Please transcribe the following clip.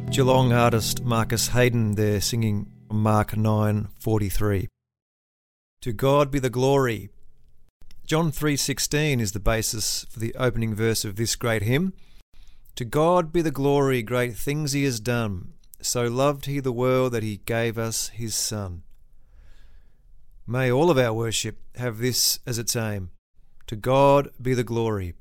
Geelong artist Marcus Hayden there singing Mark 9:43. To God be the glory. John 3:16 is the basis for the opening verse of this great hymn. To God be the glory, great things he has done. So loved he the world that he gave us his Son. May all of our worship have this as its aim. To God be the glory.